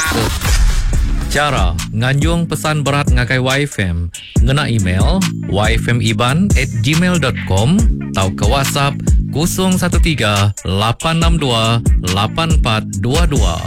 Cara nganjung pesan berat ngakai YFM ngena email yfmiban@gmail.com atau ke WhatsApp 013 862 8422.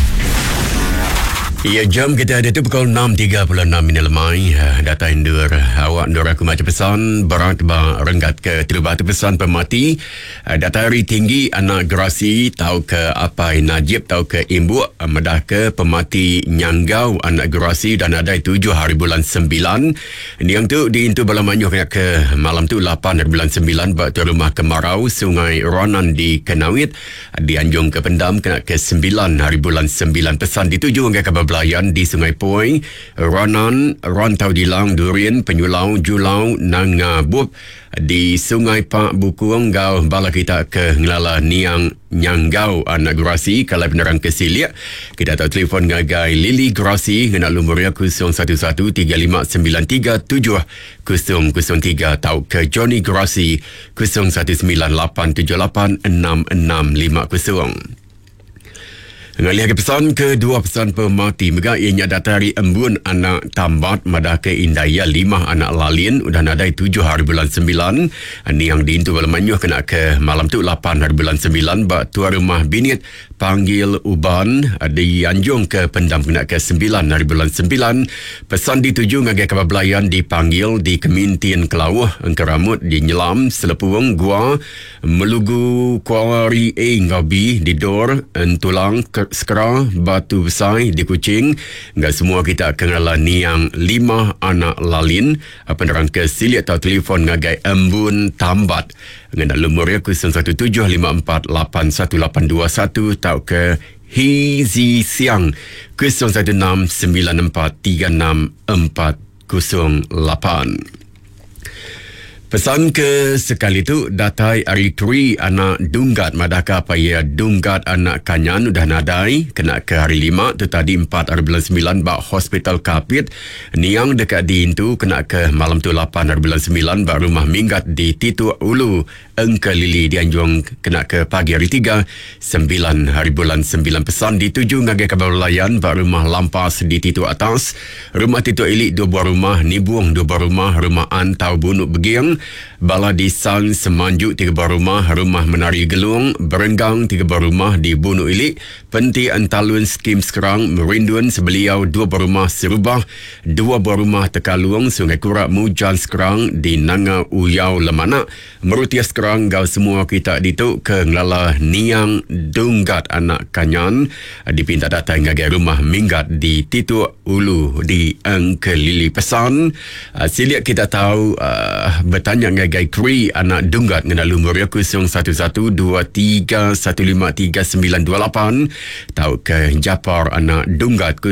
Ya, jam kita ada tu pukul 6.36 minit lemai. Data indur awak ndur aku macam pesan berat renggat ke terubatu pesan pemati. Data hari tinggi anak gerasi tahu ke apa Najib tahu ke imbuk medah ke pemati nyanggau anak gerasi dan ada 7 hari bulan 9. Ini yang tu di intu Balamanyuh ke malam tu 8 hari bulan 9 bak tu rumah Kemarau Sungai Ronan di Kenawit di Anjung ke Pendam kena ke 9 hari bulan 9 pesan dituju hingga ke Belayan di Sungai Poing, Ronan, Rontau Dilang, Durian, Penyulau, Julau, Nangabub di Sungai Pak Bukung, Gau bala kita ke Ngelala Niang Nyanggau anak Gerasi kalau penerang kesiliak. Kita tahu telefon ngagai Lili Gerasi ngena lumurnya 011-3593703 tahu ke Johnny Gerasi 0198786650. Ngalih ke pesan kedua pesan pemati mega ianya datari embun anak tambat madah ke Indaya 5 anak lalin udah nadai 7 hari bulan 9 ini yang diintu Balamanyuh kena ke malam tu 8 hari bulan 9 bak tuan rumah binit panggil uban di Anjung ke Pendam kena ke 9 hari bulan 9 pesan dituju ngagai ke Belayan dipanggil di Kemintian Kelawuh Engkeramut di Nyelam Selepuang Gua Melugu Kuari Ngabi di Dor Entulang Skra Batu Besar di Kuching enggak semua kita kenalan niang 5 anak lalin penerang ke silik atau telefon ngagai embun tambat ngena lumurnya 0175481821 tau ke Hizi Siang 0169436408. Pesan ke sekali tu datai hari kuri anak Dunggat madaka paya Dunggat anak Kanyan udah nadai kena ke hari 5 tu tadi 4 hari bulan 9 bak hospital Kapit niang dekat di itu kena ke malam tu 8 hari bulan 9 bak rumah minggat di Titu Ulu Engke Lili di Anjung kena ke pagi hari 3 9 hari bulan 9 pesan dituju ngagai ke Belayan bak rumah Lampas di Titu Atas rumah Titu Elik 2 buah rumah Nibuang 2 buah rumah rumah Antau Bunuk Begiang Bala di Sang Semanjuk 3 buah rumah rumah Menari Gelung Berenggang 3 buah rumah di Bunuk Ilik Penti Antalun Skim Serang Merindun Sebeliau 2 buah rumah Serubah 2 buah rumah Tekalung Sungai Kurak Mujan Serang di Nanga Uyau Lemanak Merutias Serang gau semua kita dituk ke Ngelala Niang Dunggat anak Kanyan dipinta datang ngagai rumah minggat di Titu Ulu di Engke Lili pesan siliak kita tahu bertanya ngagai Kri anak Dunggat ngena lumurnya 011231539928 tahu ke Japar anak Dunggat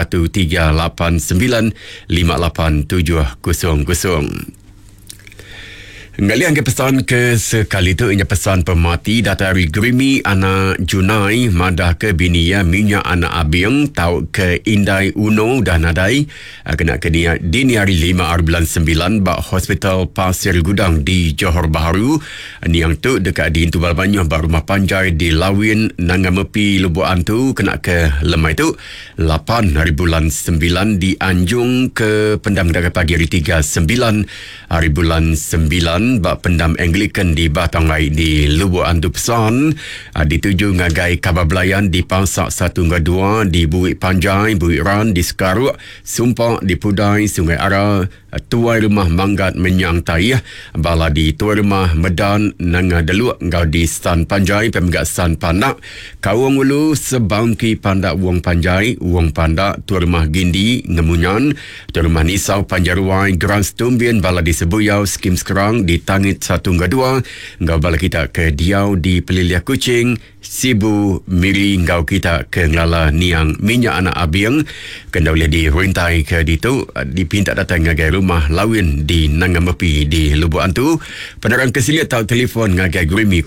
0138958700. Ngalian ke pesan ke sekali tu ianya pesan pemati datari Grimi anak Junai madah ke binia minyak anak Abing tahu ke Indai Uno dah nadai kena ke dia dini hari 5 hari bulan 9 bak hospital Pasir Gudang di Johor Bahru ni yang tu dekat di Intu Balamanyuh bak rumah panjai di Lawin Nangamepi Lubuk Antu kena ke lemai tu 8 hari bulan 9 di Anjung ke Pendam dekat pagi hari 3 9 hari bulan 9 bak Pendam Anglican di Batangai di Lubuk Antu pesan dituju ngagai Kabar Belayan di Pangsak 1-2 di Buik Panjai Buik Ran di Sekaruk Sumpah di Pudai Sungai Ara Tuai Rumah Manggat Menyang Tayah bala di Tuai Rumah Medan Nanga Deluk ngau di Stan Panjai Pemegat Stan Pandak Kawang Ulu Sebangki Pandak Wong Panjai Wong Pandak Tuai Rumah Gindi Ngemunyan Tuai Rumah Nisau Panjaruai Grand Stumbian bala di Sebuyau Skim Sekerang di Tangit 1-2 ngau bala kita ke Diau di Peliliah Kuching Sibu Miri ngau kita ke Ngelala Niang Minyak anak Abing kena boleh dirintai ke ditu dipinta datang ngagai rumah Lawin di Nangamepi di Lubuk Antu penerang kesiliat tahu telefon ngagai Grimi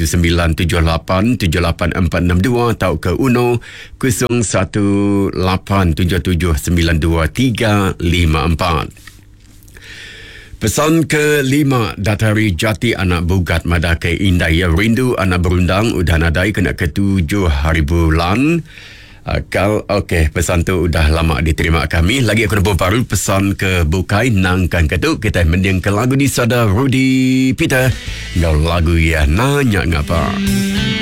0197878462 tahu ke Uno 0187792354. Pesan ke-5 datari Jati anak Bugat Madake Indaya Rindu anak berundang udah nadai kena ke 7 hari bulan Okey, pesan tu udah lama diterima kami. Lagi aku nombor baru pesan ke Bukai Nangkan Ketuk. Kita mending ke lagu di sada Rudy Peter. Ngau lagu ya nanya ngapa.